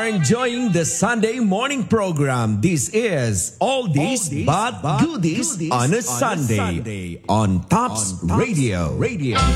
enjoying the Sunday morning program. This is Oldies but Goodies on a Sunday on Tops Radio.